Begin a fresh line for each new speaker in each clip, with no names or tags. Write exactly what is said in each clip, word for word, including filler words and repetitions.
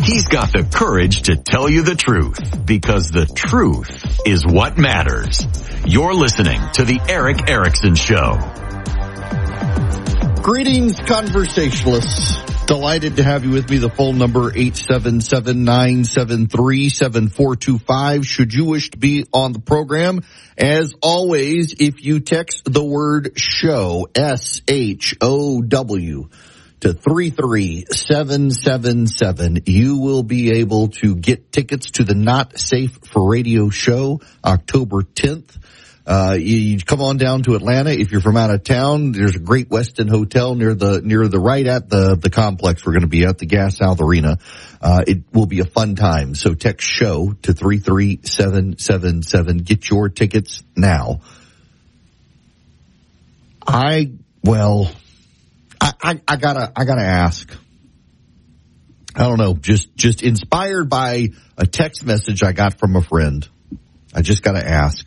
He's got the courage to tell you the truth, because the truth is what matters. You're listening to The Erick Erickson Show.
Greetings, conversationalists. Delighted to have you with me. The phone number, eight seven seven, nine seven three, seven four two five, should you wish to be on the program. As always, if you text the word show, S H O W, to three three seven seven seven, you will be able to get tickets to the Not Safe for Radio show, October tenth. Uh, you, you come on down to Atlanta. If you're from out of town, there's a great Westin Hotel near the, near the, right at the, the complex. We're going to be at the Gas South Arena. Uh, it will be a fun time. So text show to three three seven seven seven. Get your tickets now. I, well, I, I, I gotta, I gotta ask. I don't know, just, just inspired by a text message I got from a friend. I just gotta ask.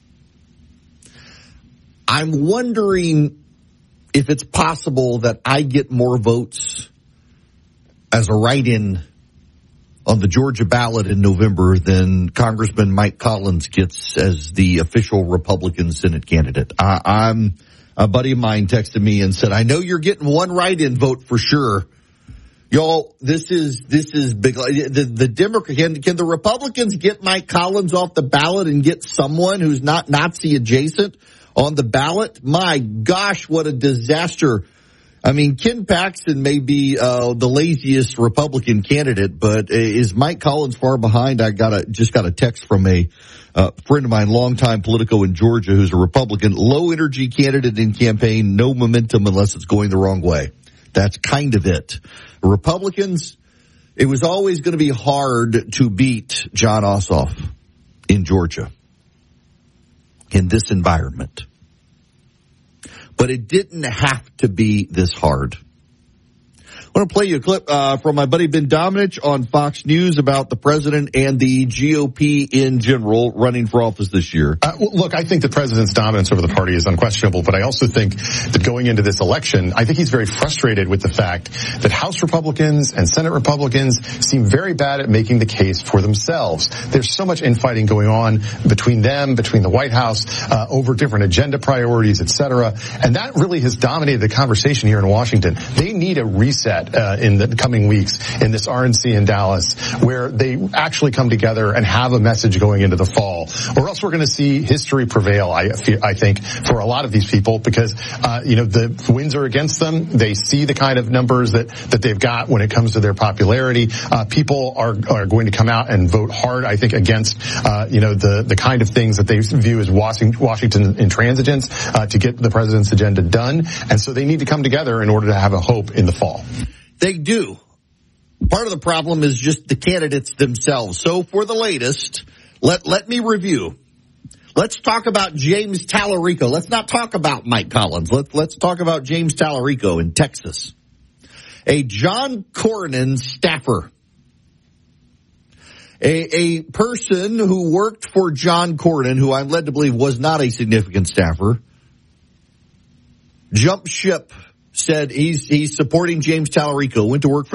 I'm wondering if it's possible that I get more votes as a write-in on the Georgia ballot in November than Congressman Mike Collins gets as the official Republican Senate candidate. I, I'm, a buddy of mine texted me and said, I know you're getting one write-in vote for sure. Y'all, this is, this is big. The, the Democrat, can, can the Republicans get Mike Collins off the ballot and get someone who's not Nazi adjacent on the ballot? My gosh, what a disaster. I mean, Ken Paxton may be uh the laziest Republican candidate, but is Mike Collins far behind? I got a just got a text from a uh, friend of mine, longtime Politico in Georgia, who's a Republican, low energy candidate in campaign, no momentum unless it's going the wrong way. That's kind of it. Republicans, it was always going to be hard to beat Jon Ossoff in Georgia in this environment. But it didn't have to be this hard. I want to play you a clip uh, from my buddy Ben Domenech on Fox News about the president and the G O P in general running for office this year.
Uh, well, look, I think the president's dominance over the party is unquestionable, but I also think that going into this election, I think he's very frustrated with the fact that House Republicans and Senate Republicans seem very bad at making the case for themselves. There's so much infighting going on between them, between the White House, uh, over different agenda priorities, et cetera, and that really has dominated the conversation here in Washington. They need a reset Uh, in the coming weeks in this R N C in Dallas, where they actually come together and have a message going into the fall, or else we're going to see history prevail, I, I think, for a lot of these people, because, uh, you know, the winds are against them. They see the kind of numbers that, that they've got when it comes to their popularity. Uh, people are, are going to come out and vote hard, I think, against, uh, you know, the, the kind of things that they view as Washington intransigence, uh, to get the president's agenda done. And so they need to come together in order to have a hope in the fall.
They do. Part of the problem is just the candidates themselves. So for the latest, let, let me review. Let's talk about James Tallarico. Let's not talk about Mike Collins. Let's, let's talk about James Tallarico in Texas. A John Cornyn staffer. A, a person who worked for John Cornyn, who I'm led to believe was not a significant staffer, jumped ship. Said he's he's supporting James Tallarico, went to work for